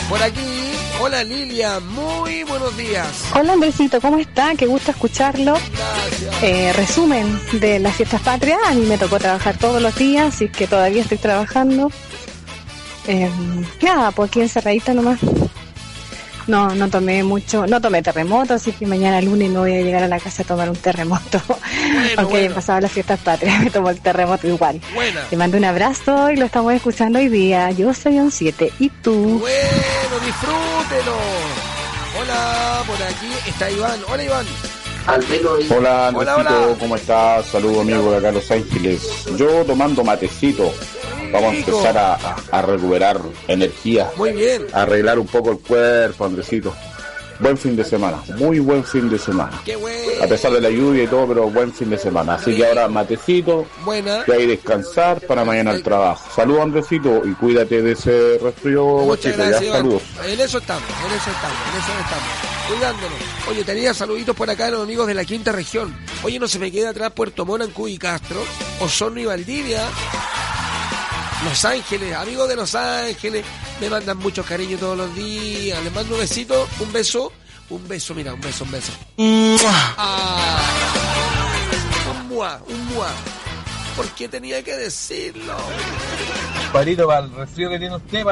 Por aquí, hola Lilia, muy buenos días. Hola Andresito, ¿cómo está? Qué gusto escucharlo. Gracias. Resumen de las fiestas patrias. A mí me tocó trabajar todos los días, así que todavía estoy trabajando. Nada, pues aquí encerradita nomás. No tomé terremoto, así que mañana lunes no voy a llegar a la casa a tomar un terremoto. Aunque hayan pasado las fiestas patrias, me tomo el terremoto igual. Buena. Te mando un abrazo y lo estamos escuchando hoy día. Yo soy un 7, ¿y tú? Bueno, disfrútelo. Hola, por aquí está Iván. Hola Iván. Hola Andresito, hola. ¿cómo estás? Saludos amigos de acá en Los Ángeles. Yo tomando matecito. Vamos a empezar a recuperar energía. Muy bien. A arreglar un poco el cuerpo, Andresito. Buen fin de semana, muy buen fin de semana. Qué bueno. A pesar de la lluvia y todo, pero buen fin de semana. Así que ahora matecito, Buena. y ahí descansar para mañana el trabajo. Saludos Andresito y cuídate de ese resfrío, Muchas guachito. gracias, Ya, Iván. saludos. En eso estamos. Cuidándonos. Oye, tenía saluditos por acá los amigos de la quinta región. Oye, no se me queda atrás Puerto Montt, Cuy y Castro, Osorno y Valdivia, Los Ángeles, amigos de Los Ángeles, me mandan mucho cariño todos los días. Les mando un besito, un beso, mira, un beso. Ah, un mua. ¿Por qué tenía que decirlo? Parito, para el resfrío que tiene usted,